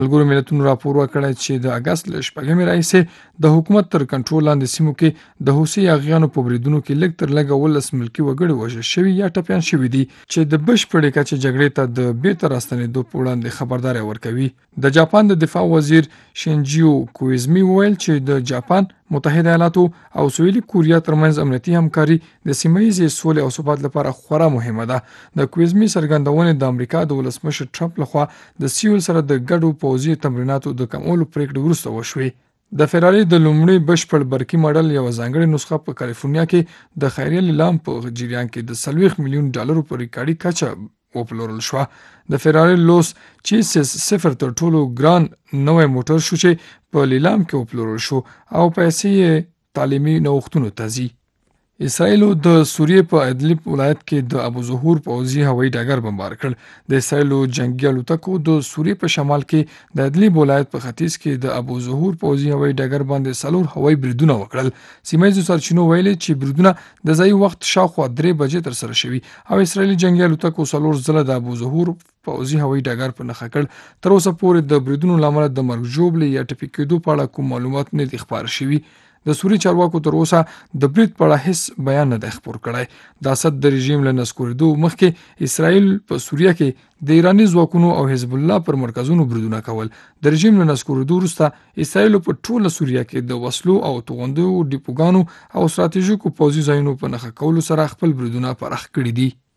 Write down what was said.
ملګرو ملتونو راپور ورکړی چې د اګست له 8 راهیسې د حکومت تر کنټرول لاندې سیمو کې د حوثي اغیانو په بریدونو کې لږ تر لږه 18 ملکي وګړي وژل شوي یا ټپیان شوي دي چې د بشپړې کچې جګړې ته د بیرته راستنېدو په وړاندې خبرداری ورکوي. د جاپان د دفاع وزیر شینجیو کویزمي وویل چې د جاپان، متحده ایالاتو او سویلي کوریا ترمنځ امنیتي همکاري د سیمه ییزې سولې او ثبات لپاره خورا مهمه ده. د کویزمي څرګندونې د امریکا د ولسمشر ټرمپ لخوا د سیول سره د ګډو پوځي تمریناتو د کمولو پریکړې وروسته وشوې. د فراري د لومړي بشپړ برقي ماډل یوه ځانګړې نسخه په کالیفورنیا کې د خیریه لیلام په جریان کې د 40 میلیون ډالرو په ریکارډي کچه وپلورل شوه. د فراري لوس چیسس صفر تر ټولو ګران نوی موټر شو چې په لیلام کې وپلورل شو او پیسې یې تعلیمي نوښتونو ته ځي. اسرائیلو د سوریې په ادلب ولایت کې د ابو ظهور پوځي هوایي ډګر بمبار کړ. د اسرائیلو جنگي الوتکو د سوریې په شمال کې د ادلب ولایت په ختیځ کې د ابو ظهور پوځي هوایي ډګر باندې 4 هوایي بریدونه وکړل. سیمه ییزو سرچینو ویلي چې بریدونه د ځایي وخت شاوخوا 3 بجې ترسره شوي او اسرائیلي جنگي الوتکو 4 ځله د ابو ظهور پوځي هوایي ډګر په نښه کړ. تر اوسه پورې د بریدونو له امله د مرګ ژوبلې یا ټپي کېدو په اړه کوم معلومات نه دي خپاره شوي. د سوري چارواکو تر اوسه د برید په اړه هیڅ بیان نه دی خپور کړی. د اسد د رژیم له نسکورېدو مخکې اسرائیل په سوریه کې د ایراني ځواکونو او حزب الله پر مرکزونو بریدونه کول. د رژیم له نسکورېدو وروسته اسرائیل په ټوله سوریه کې د وسلو او توغندیو ډیپوګانو او ستراتیژیکو پوځي ځایونو په نښه کولو سره خپل بریدونه پراخ کړي دي.